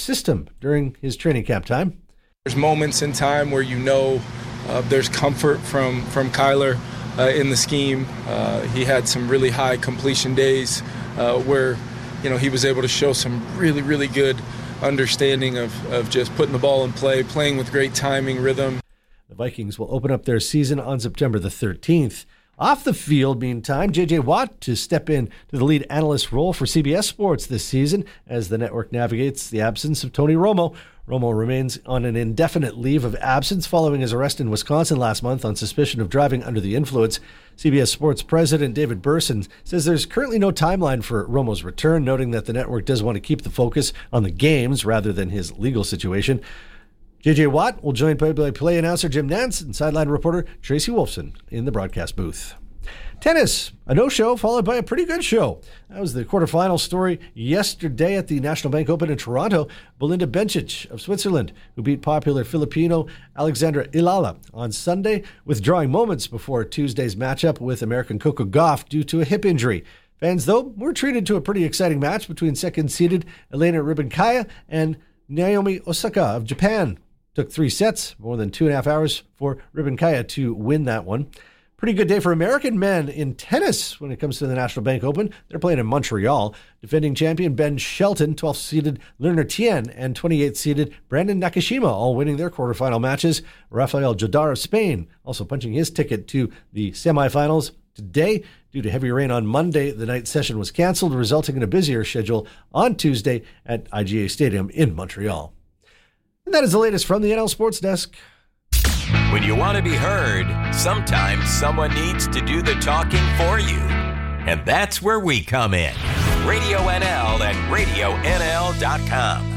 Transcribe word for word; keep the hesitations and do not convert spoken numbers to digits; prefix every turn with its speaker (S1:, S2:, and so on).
S1: system during his training camp time.
S2: There's moments in time where you know uh, there's comfort from, from Kyler uh, in the scheme. Uh, he had some really high completion days uh, where, you know, he was able to show some really, really good understanding of, of just putting the ball in play, playing with great timing, rhythm.
S1: The Vikings will open up their season on September the thirteenth. Off the field, meantime, J J. Watt to step in to the lead analyst role for C B S Sports this season as the network navigates the absence of Tony Romo. Romo remains on an indefinite leave of absence following his arrest in Wisconsin last month on suspicion of driving under the influence. C B S Sports president David Burson says there's currently no timeline for Romo's return, noting that the network does want to keep the focus on the games rather than his legal situation. J J. Watt will join play-by-play announcer Jim Nantz and sideline reporter Tracy Wolfson in the broadcast booth. Tennis, a no-show followed by a pretty good show. That was the quarterfinal story yesterday at the National Bank Open in Toronto. Belinda Bencic of Switzerland, who beat popular Filipino Alexandra Ilala on Sunday, withdrawing moments before Tuesday's matchup with American Coco Gauff due to a hip injury. Fans, though, were treated to a pretty exciting match between second-seeded Elena Rybakina and Naomi Osaka of Japan. Took three sets, more than two and a half hours for Rybakina to win that one. Pretty good day for American men in tennis when it comes to the National Bank Open. They're playing in Montreal. Defending champion Ben Shelton, twelfth-seeded Lerner Tien, and twenty-eighth-seeded Brandon Nakashima all winning their quarterfinal matches. Rafael Jodar of Spain also punching his ticket to the semifinals today. Due to heavy rain on Monday, the night session was canceled, resulting in a busier schedule on Tuesday at I G A Stadium in Montreal. And that is the latest from the N L Sports Desk.
S3: When you want to be heard, sometimes someone needs to do the talking for you. And that's where we come in. Radio N L and radio N L dot com.